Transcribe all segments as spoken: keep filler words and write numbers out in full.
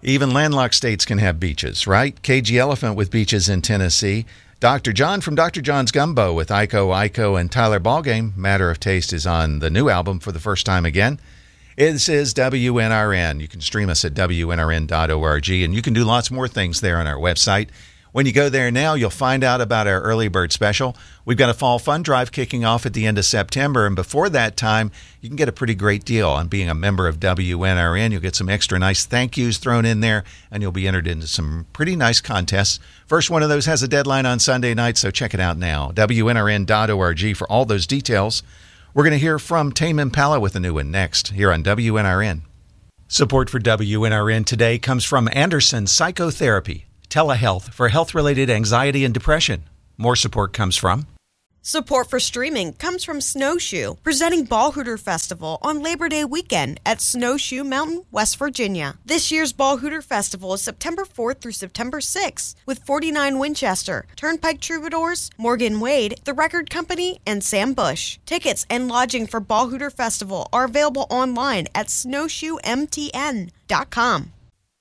Even landlocked states can have beaches, right? K G Elephant with beaches in Tennessee. Doctor John from Doctor John's Gumbo with Iko, Iko, and Tyler Ballgame. Matter of Taste is on the new album for the first time again. This is W N R N. You can stream us at W N R N dot org, and you can do lots more things there on our website. When you go there now, you'll find out about our early bird special. We've got a fall fund drive kicking off at the end of September, and before that time, you can get a pretty great deal on being a member of W N R N. You'll get some extra nice thank yous thrown in there, and you'll be entered into some pretty nice contests. First one of those has a deadline on Sunday night, so check it out now. W N R N dot org for all those details. We're going to hear from Tame Impala with a new one next here on W N R N. Support for W N R N today comes from Anderson Psychotherapy, telehealth for health-related anxiety and depression. More support comes from... Support for streaming comes from Snowshoe, presenting Ball Hooter Festival on Labor Day weekend at Snowshoe Mountain, West Virginia. This year's Ball Hooter Festival is September fourth through September sixth with forty-nine Winchester, Turnpike Troubadours, Morgan Wade, The Record Company, and Sam Bush. Tickets and lodging for Ball Hooter Festival are available online at snowshoe m t n dot com.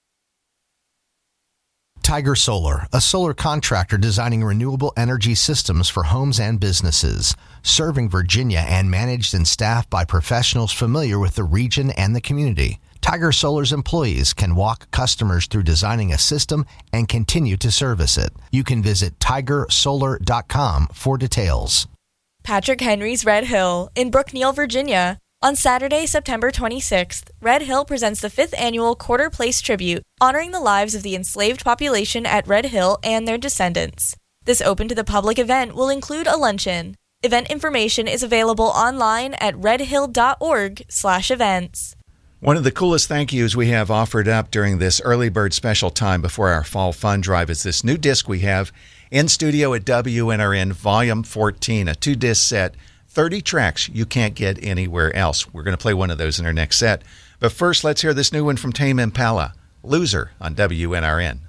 Tiger Solar, a solar contractor designing renewable energy systems for homes and businesses, serving Virginia and managed and staffed by professionals familiar with the region and the community. Tiger Solar's employees can walk customers through designing a system and continue to service it. You can visit tiger solar dot com for details. Patrick Henry's Red Hill in Brookneal, Virginia. On Saturday, September twenty-sixth, Red Hill presents the fifth annual Quarter Place Tribute, honoring the lives of the enslaved population at Red Hill and their descendants. This open to the public event will include a luncheon. Event information is available online at redhill dot org slash events. One of the coolest thank yous we have offered up during this early bird special time before our fall fund drive is this new disc we have in studio at W N R N, Volume fourteen, a two-disc set. thirty tracks you can't get anywhere else. We're going to play one of those in our next set. But first, let's hear this new one from Tame Impala, Loser, on W N R N.